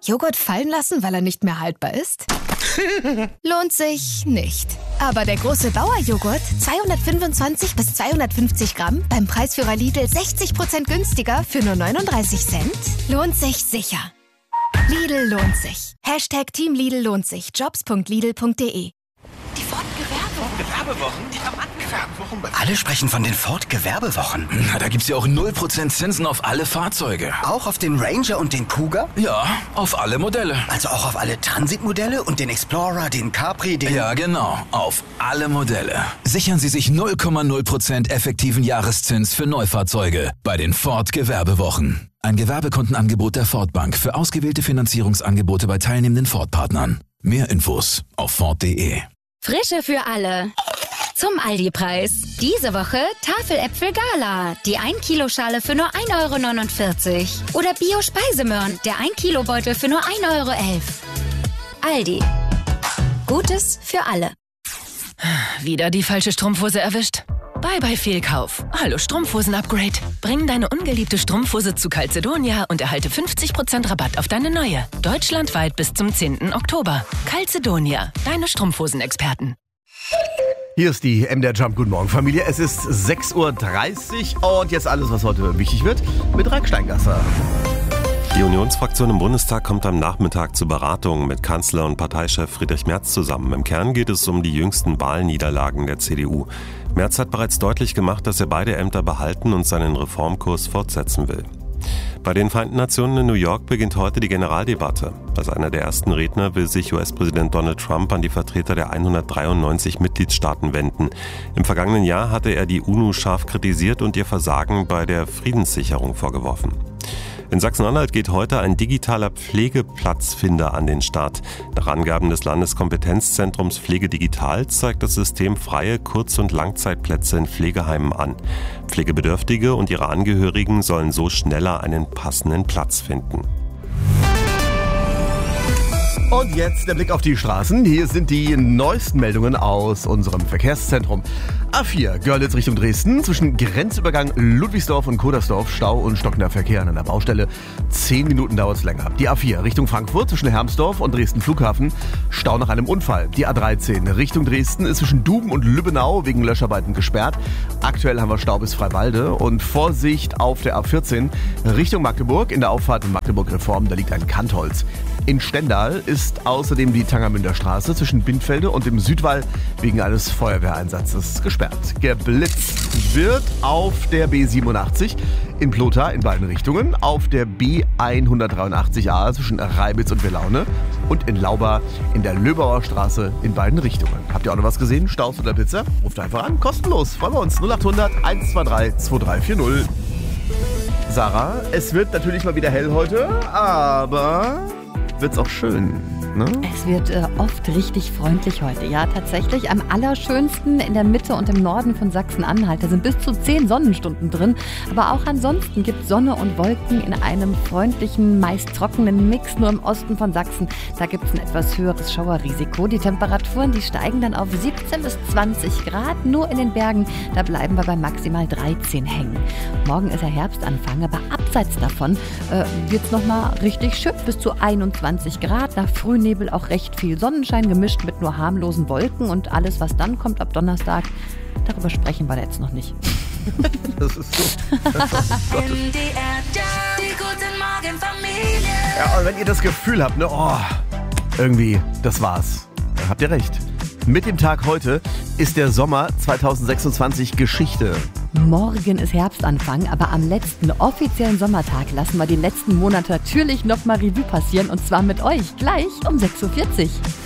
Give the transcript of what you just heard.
Joghurt fallen lassen, weil er nicht mehr haltbar ist? Lohnt sich nicht. Aber der große Bauer-Joghurt, 225 bis 250 Gramm, beim Preisführer Lidl 60% günstiger für nur 39 Cent, lohnt sich sicher. Lidl lohnt sich. Hashtag Team Lidl lohnt sich. Jobs.lidl.de. Die Ford-Gewerbewochen? Alle sprechen von den Ford-Gewerbewochen. Na, da gibt's ja auch 0% Zinsen auf alle Fahrzeuge. Auch auf den Ranger und den Kuga? Ja, auf alle Modelle. Also auch auf alle Transit-Modelle und den Explorer, den Capri, den... Ja, genau. Auf alle Modelle. Sichern Sie sich 0,0% effektiven Jahreszins für Neufahrzeuge bei den Ford-Gewerbewochen. Ein Gewerbekontenangebot der Ford Bank für ausgewählte Finanzierungsangebote bei teilnehmenden Ford-Partnern. Mehr Infos auf Ford.de. Frische für alle. Zum Aldi-Preis. Diese Woche Tafeläpfel Gala. Die 1-Kilo-Schale für nur 1,49 €. Oder Bio-Speisemöhren. Der 1-Kilo-Beutel für nur 1,11 €. Aldi. Gutes für alle. Wieder die falsche Strumpfhose erwischt? Bye Fehlkauf. Hallo Strumpfhosen-Upgrade. Bring deine ungeliebte Strumpfhose zu Calzedonia und erhalte 50% Rabatt auf deine neue. Deutschlandweit bis zum 10. Oktober. Calzedonia, deine Strumpfhosen-Experten. Hier ist die MDR Jump. Guten Morgen, Familie. Es ist 6:30 Uhr und jetzt alles, was heute wichtig wird, mit Raik Steingasser. Die Unionsfraktion im Bundestag kommt am Nachmittag zu Beratungen mit Kanzler und Parteichef Friedrich Merz zusammen. Im Kern geht es um die jüngsten Wahlniederlagen der CDU. Merz hat bereits deutlich gemacht, dass er beide Ämter behalten und seinen Reformkurs fortsetzen will. Bei den Vereinten Nationen in New York beginnt heute die Generaldebatte. Als einer der ersten Redner will sich US-Präsident Donald Trump an die Vertreter der 193 Mitgliedstaaten wenden. Im vergangenen Jahr hatte er die UNO scharf kritisiert und ihr Versagen bei der Friedenssicherung vorgeworfen. In Sachsen-Anhalt geht heute ein digitaler Pflegeplatzfinder an den Start. Nach Angaben des Landeskompetenzzentrums Pflege Digital zeigt das System freie Kurz- und Langzeitplätze in Pflegeheimen an. Pflegebedürftige und ihre Angehörigen sollen so schneller einen passenden Platz finden. Und jetzt der Blick auf die Straßen. Hier sind die neuesten Meldungen aus unserem Verkehrszentrum. A4 Görlitz Richtung Dresden. Zwischen Grenzübergang Ludwigsdorf und Kodersdorf Stau und stockender Verkehr an der Baustelle. 10 Minuten dauert es länger. Die A4 Richtung Frankfurt zwischen Hermsdorf und Dresden Flughafen. Stau nach einem Unfall. Die A13 Richtung Dresden ist zwischen Duben und Lübbenau wegen Löscharbeiten gesperrt. Aktuell haben wir Stau bis Freiwalde. Und Vorsicht auf der A14 Richtung Magdeburg. In der Auffahrt in Magdeburg-Reform, da liegt ein Kantholz. In Stendal ist außerdem die Tangermünder Straße zwischen Bindfelde und dem Südwall wegen eines Feuerwehreinsatzes gesperrt. Geblitzt wird auf der B87 in Plotha in beiden Richtungen, auf der B183a zwischen Reibitz und Willaune und in Lauba in der Löbauer Straße in beiden Richtungen. Habt ihr auch noch was gesehen? Staus oder Blitzer? Ruft einfach an, kostenlos. Freuen wir uns. 0800 123 2340. Sarah, es wird natürlich mal wieder hell heute, aber wird's auch schön, ne? Es wird oft richtig freundlich heute. Ja, tatsächlich am allerschönsten in der Mitte und im Norden von Sachsen-Anhalt. Da sind bis zu 10 Sonnenstunden drin. Aber auch ansonsten gibt es Sonne und Wolken in einem freundlichen, meist trockenen Mix. Nur im Osten von Sachsen, da gibt es ein etwas höheres Schauerrisiko. Die Temperaturen, die steigen dann auf 17 bis 20 Grad. Nur in den Bergen, da bleiben wir bei maximal 13 hängen. Morgen ist ja Herbstanfang, aber abseits davon wird es nochmal richtig schön. Bis zu 21 Grad. Nach Frühnebel auch recht viel Sonnenschein gemischt mit nur harmlosen Wolken und alles, was dann kommt ab Donnerstag, darüber sprechen wir jetzt noch nicht. Das ist so. Ja, und wenn ihr das Gefühl habt, ne, irgendwie, das war's, dann habt ihr recht. Mit dem Tag heute ist der Sommer 2026 Geschichte. Morgen ist Herbstanfang, aber am letzten offiziellen Sommertag lassen wir die letzten Monate natürlich nochmal Revue passieren und zwar mit euch gleich um 6:40 Uhr.